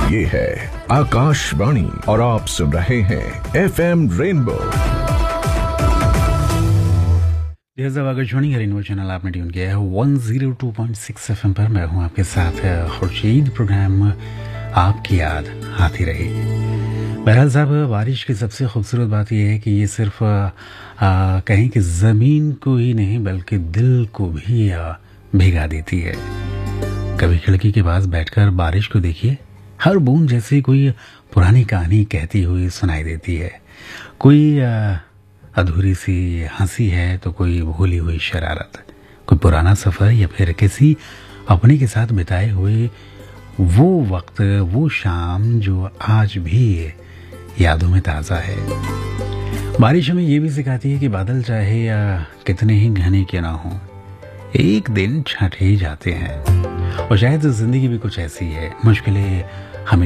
ये है आकाशवाणी और आप सुन रहे हैं FM रेनबो। आकाशवाणी का रेनबो चैनल आपने ट्यून किया है 102.6 FM पर। मैं हूं आपके साथ खुर्शीद। प्रोग्राम आपकी याद आती रही। बहरहाल साहब, बारिश की सबसे खूबसूरत बात यह है कि ये सिर्फ कहीं कि ज़मीन को ही नहीं बल्कि दिल को भी भिगा देती है। कभी खिड़की के पास बैठकर बारिश को देखिए, हर बूंद जैसे कोई पुरानी कहानी कहती हुई सुनाई देती है। कोई अधूरी सी हंसी है तो कोई भूली हुई शरारत, कोई पुराना सफ़र या फिर किसी अपने के साथ बिताए हुए वो वक्त, वो शाम जो आज भी यादों में ताज़ा है। बारिश हमें ये भी सिखाती है कि बादल चाहे या कितने ही घने क्यों ना हों, एक दिन छट ही जाते हैं। और शायद ज़िंदगी भी कुछ ऐसी है। मुश्किलें